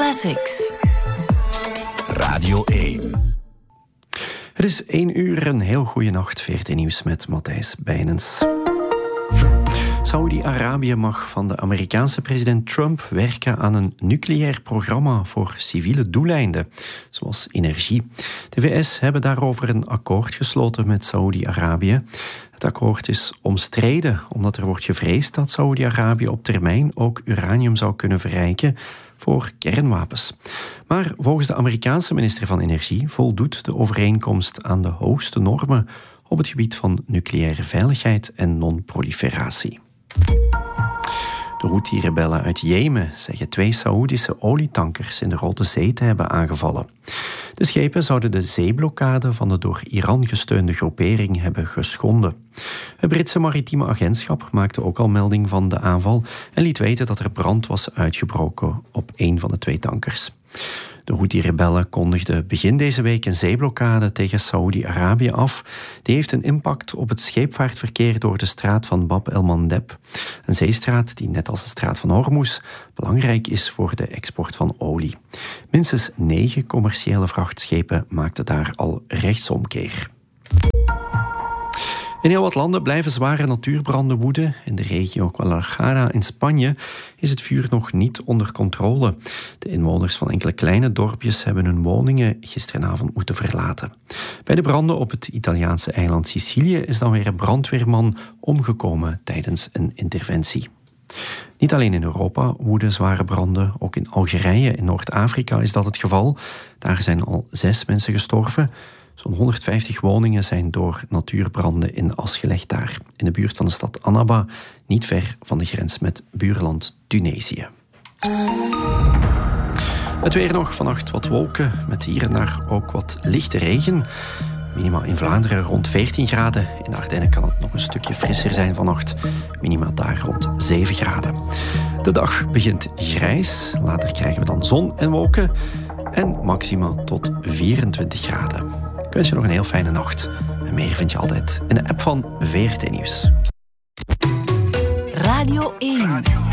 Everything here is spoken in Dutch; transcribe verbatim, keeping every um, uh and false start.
Classics. Radio één. Het is één uur, een heel goede nacht. V R T Nieuws met Matthijs Bijnens. Saoedi-Arabië mag van de Amerikaanse president Trump werken aan een nucleair programma voor civiele doeleinden, zoals energie. De V S hebben daarover een akkoord gesloten met Saoedi-Arabië. Het akkoord is omstreden, omdat er wordt gevreesd dat Saoedi-Arabië op termijn ook uranium zou kunnen verrijken voor kernwapens. Maar volgens de Amerikaanse minister van Energie voldoet de overeenkomst aan de hoogste normen op het gebied van nucleaire veiligheid en non-proliferatie. De Houthi-rebellen uit Jemen zeggen twee Saoedische olietankers in de Rode Zee te hebben aangevallen. De schepen zouden de zeeblokkade van de door Iran gesteunde groepering hebben geschonden. Het Britse maritieme agentschap maakte ook al melding van de aanval en liet weten dat er brand was uitgebroken op een van de twee tankers. De Houthi-rebellen kondigden begin deze week een zeeblokkade tegen Saoedi-Arabië af. Die heeft een impact op het scheepvaartverkeer door de straat van Bab el-Mandeb. Een zeestraat die, net als de straat van Hormuz, belangrijk is voor de export van olie. Minstens negen commerciële vrachtschepen maakten daar al rechtsomkeer. In heel wat landen blijven zware natuurbranden woeden. In de regio Guadalajara in Spanje is het vuur nog niet onder controle. De inwoners van enkele kleine dorpjes hebben hun woningen gisteravond moeten verlaten. Bij de branden op het Italiaanse eiland Sicilië is dan weer een brandweerman omgekomen tijdens een interventie. Niet alleen in Europa woeden zware branden, ook in Algerije in Noord-Afrika is dat het geval. Daar zijn al zes mensen gestorven. Zo'n honderdvijftig woningen zijn door natuurbranden in as gelegd daar, in de buurt van de stad Annaba, niet ver van de grens met buurland Tunesië. Het weer nog, vannacht wat wolken, met hier en daar ook wat lichte regen. Minima in Vlaanderen rond veertien graden. In de Ardennen kan het nog een stukje frisser zijn vannacht. Minima daar rond zeven graden. De dag begint grijs, later krijgen we dan zon en wolken. En maxima tot vierentwintig graden. Ik wens je nog een heel fijne nacht. En meer vind je altijd in de app van V R T Nieuws. Radio één.